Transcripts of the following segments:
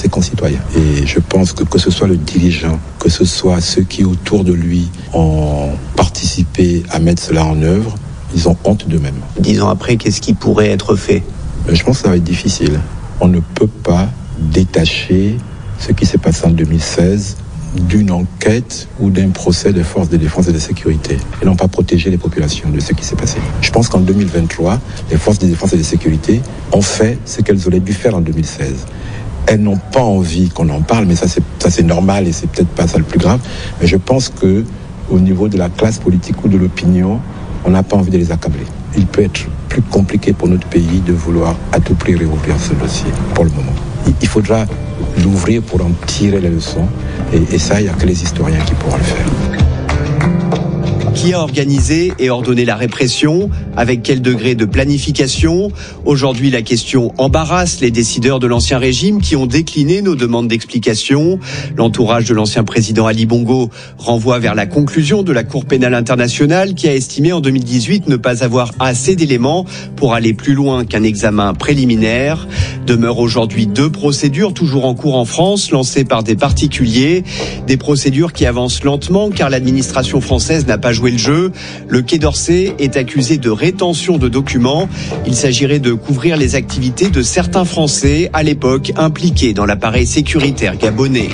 ses concitoyens. Et je pense que ce soit le dirigeant, que ce soit ceux qui autour de lui ont participé à mettre cela en œuvre, ils ont honte d'eux-mêmes. 10 ans après, qu'est-ce qui pourrait être fait ? Je pense que ça va être difficile. On ne peut pas détacher ce qui s'est passé en 2016 d'une enquête ou d'un procès des forces de défense et de sécurité. Ils n'ont pas protégé les populations de ce qui s'est passé. Je pense qu'en 2023, les forces de défense et de sécurité ont fait ce qu'elles auraient dû faire en 2016. Elles n'ont pas envie qu'on en parle, mais ça c'est normal et c'est peut-être pas ça le plus grave. Mais je pense que au niveau de la classe politique ou de l'opinion, on n'a pas envie de les accabler. Il peut être plus compliqué pour notre pays de vouloir à tout prix réouvrir ce dossier pour le moment. Il faudra l'ouvrir pour en tirer les leçons. Et ça, il n'y a que les historiens qui pourront le faire. Qui a organisé et ordonné la répression ? Avec quel degré de planification ? Aujourd'hui, la question embarrasse les décideurs de l'ancien régime qui ont décliné nos demandes d'explication. L'entourage de l'ancien président Ali Bongo renvoie vers la conclusion de la Cour pénale internationale qui a estimé en 2018 ne pas avoir assez d'éléments pour aller plus loin qu'un examen préliminaire. Demeurent aujourd'hui 2 procédures toujours en cours en France, lancées par des particuliers. Des procédures qui avancent lentement car l'administration française n'a pas joué le jeu. Le Quai d'Orsay est accusé de rétention de documents. Il s'agirait de couvrir les activités de certains Français à l'époque impliqués dans l'appareil sécuritaire gabonais.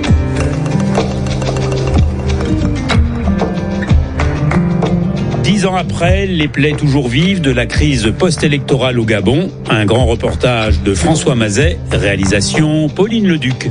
Dix ans après, les plaies toujours vives de la crise post-électorale au Gabon. Un grand reportage de François Mazet, réalisation Pauline Leduc.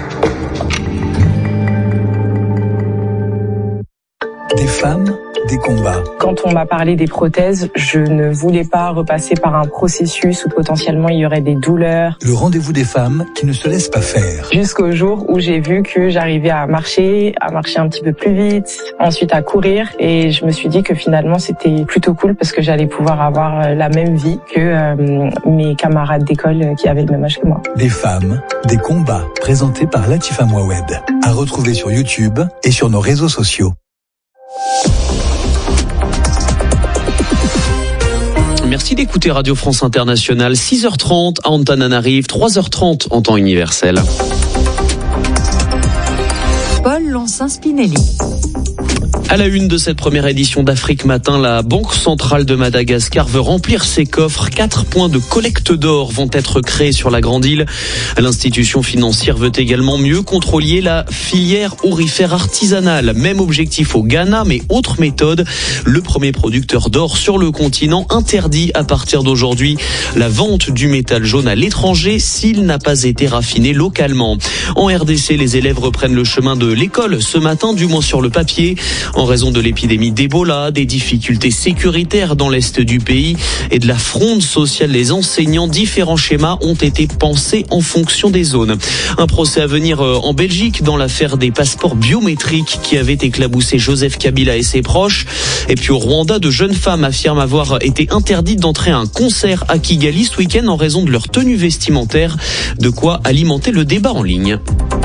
Des femmes, des combats. Quand on m'a parlé des prothèses, je ne voulais pas repasser par un processus où potentiellement il y aurait des douleurs. Le rendez-vous des femmes qui ne se laissent pas faire. Jusqu'au jour où j'ai vu que j'arrivais à marcher un petit peu plus vite, ensuite à courir. Et je me suis dit que finalement c'était plutôt cool parce que j'allais pouvoir avoir la même vie que mes camarades d'école qui avaient le même âge que moi. Des femmes, des combats. Présentés par Latifa Mouawed. À retrouver sur YouTube et sur nos réseaux sociaux. Merci d'écouter Radio France Internationale. 6h30 à Antananarive, 3h30 en temps universel. Paul Lancin-Spinelli. À la une de cette première édition d'Afrique Matin, la Banque centrale de Madagascar veut remplir ses coffres. 4 points de collecte d'or vont être créés sur la grande île. L'institution financière veut également mieux contrôler la filière aurifère artisanale. Même objectif au Ghana, mais autre méthode. Le premier producteur d'or sur le continent interdit à partir d'aujourd'hui la vente du métal jaune à l'étranger s'il n'a pas été raffiné localement. En RDC, les élèves reprennent le chemin de l'école ce matin, du moins sur le papier. En raison de l'épidémie d'Ebola, des difficultés sécuritaires dans l'est du pays et de la fronde sociale des enseignants, différents schémas ont été pensés en fonction des zones. Un procès à venir en Belgique dans l'affaire des passeports biométriques qui avait éclaboussé Joseph Kabila et ses proches. Et puis au Rwanda, de jeunes femmes affirment avoir été interdites d'entrer à un concert à Kigali ce week-end en raison de leur tenue vestimentaire. De quoi alimenter le débat en ligne.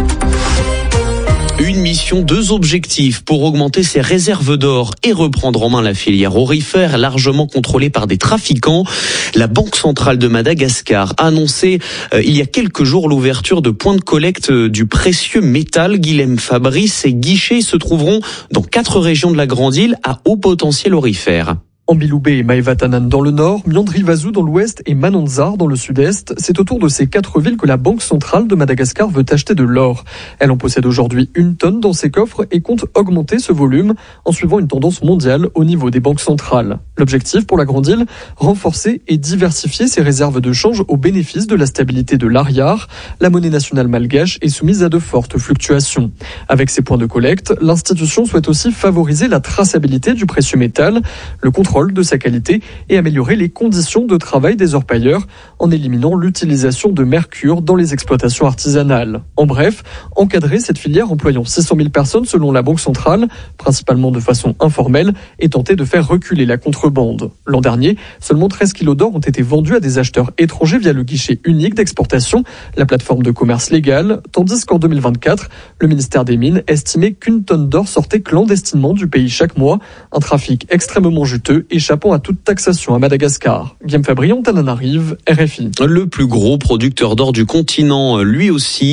Une mission, 2 objectifs pour augmenter ses réserves d'or et reprendre en main la filière aurifère largement contrôlée par des trafiquants. La Banque centrale de Madagascar a annoncé il y a quelques jours l'ouverture de points de collecte du précieux métal. Guilhem Fabry, ces guichets se trouveront dans 4 régions de la grande île à haut potentiel aurifère. Ambiloubé et Maevatanan dans le nord, Miandrivazu dans l'ouest et Mananzar dans le sud-est. C'est autour de ces 4 villes que la Banque centrale de Madagascar veut acheter de l'or. Elle en possède aujourd'hui 1 tonne dans ses coffres et compte augmenter ce volume en suivant une tendance mondiale au niveau des banques centrales. L'objectif pour la grande île, renforcer et diversifier ses réserves de change au bénéfice de la stabilité de l'ariar. La monnaie nationale malgache est soumise à de fortes fluctuations. Avec ces points de collecte, l'institution souhaite aussi favoriser la traçabilité du précieux métal, le contrôle de sa qualité et améliorer les conditions de travail des orpailleurs en éliminant l'utilisation de mercure dans les exploitations artisanales. En bref, encadrer cette filière employant 600 000 personnes selon la Banque centrale, principalement de façon informelle, et tenter de faire reculer la contrebande. L'an dernier, seulement 13 kilos d'or ont été vendus à des acheteurs étrangers via le guichet unique d'exportation, la plateforme de commerce légal, tandis qu'en 2024, le ministère des Mines estimait qu'1 tonne d'or sortait clandestinement du pays chaque mois, un trafic extrêmement juteux échappant à toute taxation à Madagascar. Guillaume Fabry, Antananarive, RFI. Le plus gros producteur d'or du continent, lui aussi,